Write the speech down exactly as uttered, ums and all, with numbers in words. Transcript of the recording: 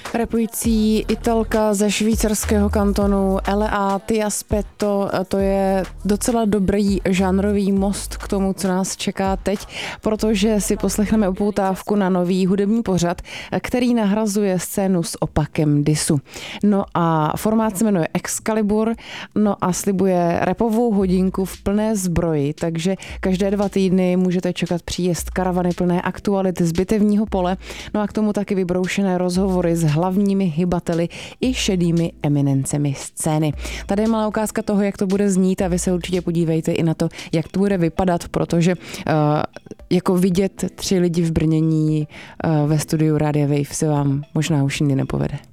Rapující Italka ze švýcarského kantonu Elea Ti Aspetto, to je docela dobrý žánrový most k tomu, co nás čeká teď, protože si poslechneme upoutávku na nový hudební pořad, který nahrazuje scénu s opakem disu. No a formát se jmenuje Excalibur, no a slibuje rapovou hodinku v plné zbroji, takže každé dva týdny můžete čekat příjezd karavany plné aktuality z bitevního pole, no a k tomu taky vybroušené rozhovory s hlavními hybateli i šedými eminencemi scény. Tady je malá ukázka toho, jak to bude znít a vy se určitě podívejte i na to, jak to bude vypadat, protože uh, jako vidět tři lidi v brnění uh, ve studiu Rádia Wave se vám možná už nikdy nepovede.